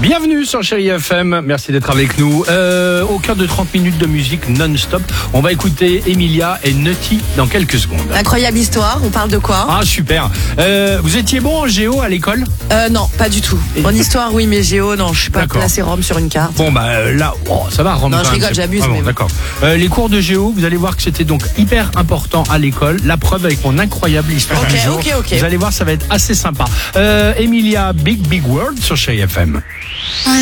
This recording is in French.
Bienvenue sur Chérie FM, merci d'être avec nous. Au cœur de 30 minutes de musique non-stop, on va écouter Emilia et Nutty dans quelques secondes. Incroyable histoire, on parle de quoi? Ah super. Vous étiez bon en géo à l'école? Non, pas du tout. En histoire, oui, mais géo, non, je suis pas D'accord. placé Rome sur une carte. Bon là, ça va Rome. Non, quand je même, rigole, c'est- j'abuse, Ah bon, mais bon. d'accord. Les cours de géo, vous allez voir que c'était donc hyper important à l'école. La preuve avec mon incroyable histoire Ok, du jour. ok. Vous allez voir, ça va être assez sympa. Emilia, Big World sur Chérie FM.